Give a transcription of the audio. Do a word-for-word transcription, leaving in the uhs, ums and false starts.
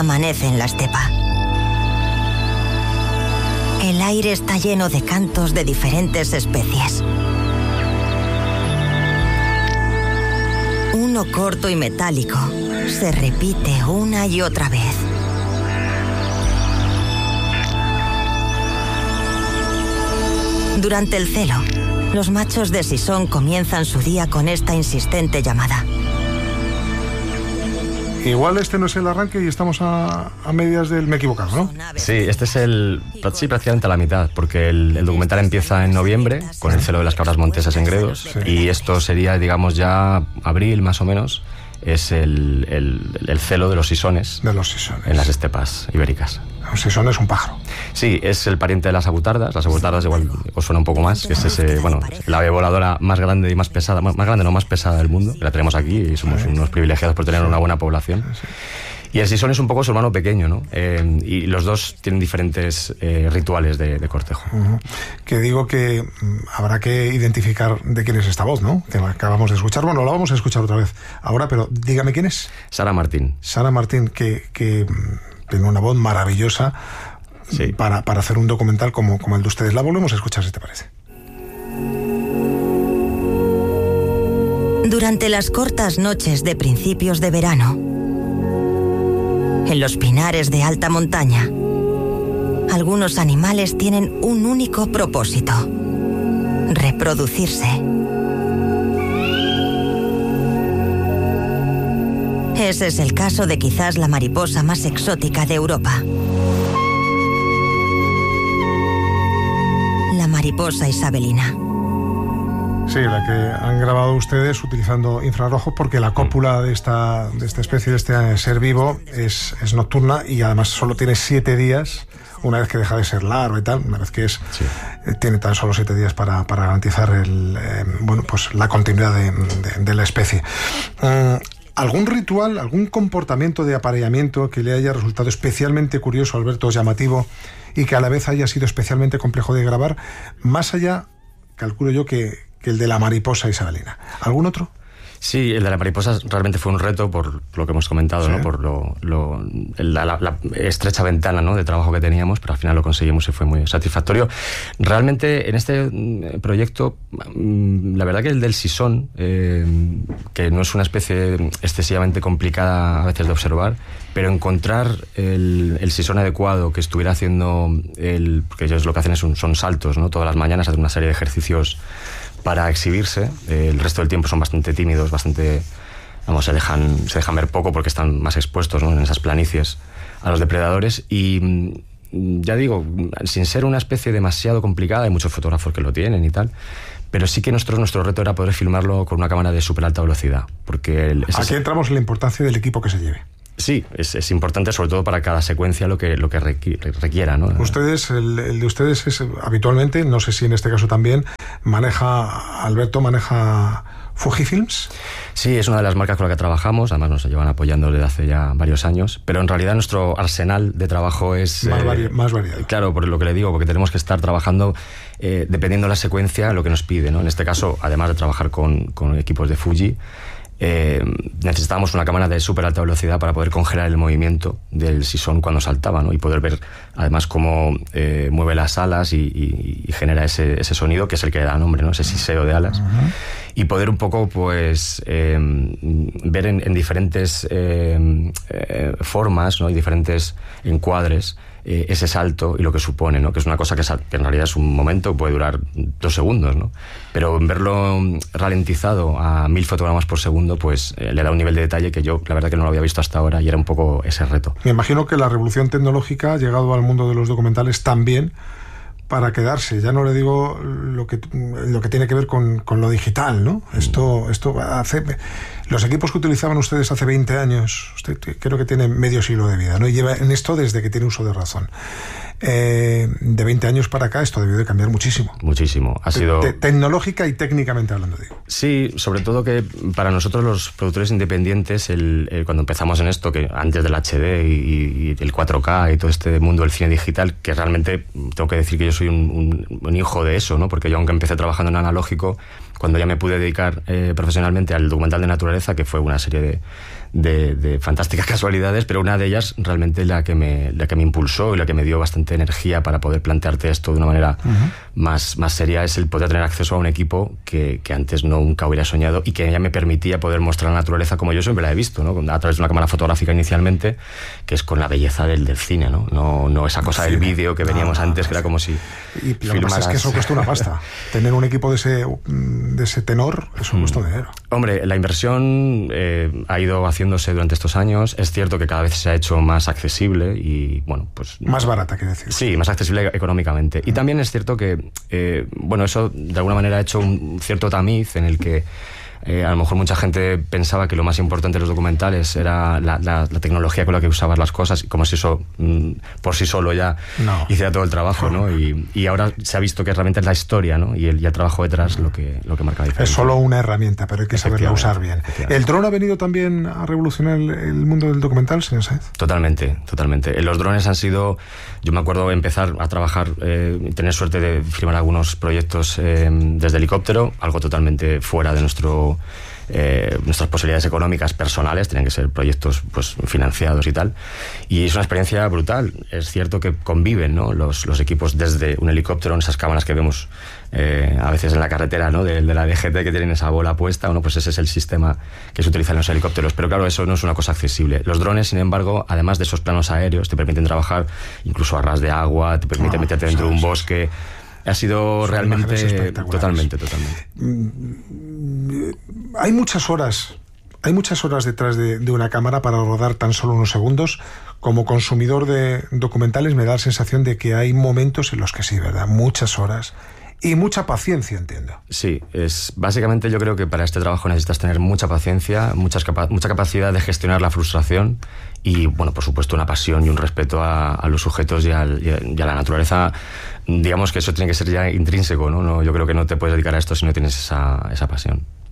amanece en la estepa. El aire está lleno de cantos de diferentes especies. Uno corto y metálico se repite una y otra vez. Durante el celo, los machos de sisón comienzan su día con esta insistente llamada. Igual este no es el arranque y estamos a, a medias del... Me he equivocado, ¿no? Sí, este es el... Sí, prácticamente a la mitad, porque el, el documental empieza en noviembre, con el celo de las cabras montesas en Gredos, sí. Y esto sería, digamos, ya abril, más o menos, es el, el, el celo de los sisones. De los sisones. En las estepas ibéricas. Un sisón es un pájaro. Sí, es el pariente de las agutardas. Las agutardas igual os suena un poco más, que es ese, bueno, la ave voladora más grande y más pesada, más, más grande, no más pesada del mundo, que la tenemos aquí y somos sí. unos privilegiados por tener una buena población. Sí. Y el sisón es un poco su hermano pequeño, ¿no? Eh, y los dos tienen diferentes eh, rituales de, de cortejo. Uh-huh. Que digo que um, habrá que identificar de quién es esta voz, ¿no? Que acabamos de escuchar. Bueno, la vamos a escuchar otra vez ahora, pero dígame quién es. Sara Martín. Sara Martín, que... que tiene una voz maravillosa sí. para, para hacer un documental como, como el de ustedes. La volvemos a escuchar, si te parece. Durante las cortas noches de principios de verano, en los pinares de alta montaña, algunos animales tienen un único propósito: reproducirse. Ese es el caso de quizás la mariposa más exótica de Europa. La mariposa isabelina. Sí, la que han grabado ustedes utilizando infrarrojos, porque la cópula de esta, de esta especie, de este ser vivo, es, es nocturna y además solo tiene siete días, una vez que deja de ser larva y tal, una vez que es sí. eh, tiene tan solo siete días para, para garantizar el, eh, bueno, pues la continuidad de, de, de la especie. Um, ¿Algún ritual, algún comportamiento de apareamiento que le haya resultado especialmente curioso, Alberto, llamativo, y que a la vez haya sido especialmente complejo de grabar, más allá, calculo yo, que, que el de la mariposa isabelina? ¿Algún otro? Sí, el de la mariposa realmente fue un reto por lo que hemos comentado, sí. ¿no? Por lo, lo, la, la, la estrecha ventana, ¿no? de trabajo que teníamos, pero al final lo conseguimos y fue muy satisfactorio. Realmente en este proyecto, la verdad que el del sisón, eh, que no es una especie excesivamente complicada a veces de observar, pero encontrar el, el sisón adecuado que estuviera haciendo, el, porque ellos lo que hacen es un, son saltos, ¿no? Todas las mañanas hacen una serie de ejercicios para exhibirse. Eh, el resto del tiempo son bastante tímidos, bastante, vamos, se dejan, se dejan ver poco porque están más expuestos, ¿no? en esas planicies a los depredadores. Y ya digo, sin ser una especie demasiado complicada, hay muchos fotógrafos que lo tienen y tal, pero sí que nuestro, nuestro reto era poder filmarlo con una cámara de súper alta velocidad. Porque el, Aquí ese... entramos en la importancia del equipo que se lleve. Sí, es, es importante, sobre todo para cada secuencia, lo que, lo que requiera, ¿no? Ustedes, el, el de ustedes es habitualmente, no sé si en este caso también, maneja, Alberto, maneja Fujifilms. Sí, es una de las marcas con la que trabajamos, además nos llevan apoyando desde hace ya varios años, pero en realidad nuestro arsenal de trabajo es... Más, eh, vari más variado. Claro, por lo que le digo, porque tenemos que estar trabajando eh, dependiendo de la secuencia, lo que nos pide, ¿no? En este caso, además de trabajar con, con equipos de Fuji, Eh, necesitábamos una cámara de súper alta velocidad para poder congelar el movimiento del sisón cuando saltaba, ¿no? Y poder ver además cómo eh, mueve las alas y, y, y genera ese, ese sonido que es el que le da nombre, ¿no? Ese siseo de alas. Uh-huh. Y poder un poco pues eh, ver en, en diferentes eh, eh, formas, ¿no? Y diferentes encuadres eh, ese salto y lo que supone, ¿no? Que es una cosa que, que en realidad es un momento que puede durar dos segundos, ¿no? Pero verlo ralentizado a mil fotogramas por segundo, pues eh, le da un nivel de detalle que yo, la verdad, que no lo había visto hasta ahora y era un poco ese reto. Me imagino que la revolución tecnológica ha llegado al mundo de los documentales también para quedarse. Ya no le digo lo que, lo que tiene que ver con, con lo digital, ¿no? Mm. Esto, esto hace... Los equipos que utilizaban ustedes hace veinte años, usted creo que tiene medio siglo de vida, ¿no? Y lleva en esto desde que tiene uso de razón. Eh, de veinte años para acá esto debió de cambiar muchísimo. Muchísimo. Ha sido... Te tecnológica y técnicamente hablando, digo. Sí, sobre todo que para nosotros los productores independientes, el, el, cuando empezamos en esto, que antes del H D y, y el cuatro K y todo este mundo del cine digital, que realmente tengo que decir que yo soy un, un, un hijo de eso, ¿no? Porque yo, aunque empecé trabajando en analógico, cuando ya me pude dedicar eh, profesionalmente al documental de naturaleza, que fue una serie de, de, de fantásticas casualidades, pero una de ellas realmente la que me, la que me impulsó y la que me dio bastante energía para poder plantearte esto de una manera uh-huh. más, más seria es el poder tener acceso a un equipo que, que antes no nunca hubiera soñado y que ya me permitía poder mostrar la naturaleza como yo siempre la he visto, ¿no? A través de una cámara fotográfica inicialmente, que es con la belleza del, del cine, ¿no? No, no esa cosa del vídeo que veníamos no, no, antes, no, que era como si y lo filmaras... que pasa es que eso cuesta una pasta. Tener un equipo de ese, de ese tenor, eso mm. cuesta dinero. Hombre, la inversión eh, ha ido haciéndose durante estos años. Es cierto que cada vez se ha hecho más accesible y, bueno, pues... Más barata, quiere decir. Sí, más accesible económicamente. Y también es cierto que, eh, bueno, eso de alguna manera ha hecho un cierto tamiz en el que Eh, a lo mejor mucha gente pensaba que lo más importante de los documentales era la, la, la tecnología con la que usabas las cosas, como si eso mm, por sí solo ya no. hiciera todo el trabajo, ¿no? Y, y ahora se ha visto que realmente es la historia, ¿no? Y el, y el trabajo detrás lo que, lo que marca la diferencia. Es solo una herramienta, pero hay que saberla usar bien. ¿El dron ha venido también a revolucionar el, el mundo del documental, señor Sáenz? Totalmente, totalmente. Los drones han sido... Yo me acuerdo empezar a trabajar, eh, tener suerte de filmar algunos proyectos eh, desde helicóptero, algo totalmente fuera de nuestro... Eh, nuestras posibilidades económicas personales, tenían que ser proyectos pues financiados y tal, y es una experiencia brutal. Es cierto que conviven, ¿no? los, los equipos desde un helicóptero, en esas cámaras que vemos eh, a veces en la carretera, ¿no? de, de la D G T, que tienen esa bola puesta, bueno, pues ese es el sistema que se utiliza en los helicópteros, pero claro, eso no es una cosa accesible. Los drones, sin embargo, además de esos planos aéreos, te permiten trabajar incluso a ras de agua, te permiten oh, meterte dentro de un bosque. Ha sido Son realmente totalmente, totalmente. Hay muchas horas, hay muchas horas detrás de, de una cámara para rodar tan solo unos segundos. Como consumidor de documentales me da la sensación de que hay momentos en los que sí, ¿verdad? Muchas horas. Y mucha paciencia, entiendo. Sí, es básicamente yo creo que para este trabajo necesitas tener mucha paciencia, muchas capa- mucha capacidad de gestionar la frustración y, bueno, por supuesto, una pasión y un respeto a, a los sujetos y, al, y, a, y a la naturaleza. Digamos que eso tiene que ser ya intrínseco, ¿no? No, yo creo que no te puedes dedicar a esto si no tienes esa, esa pasión.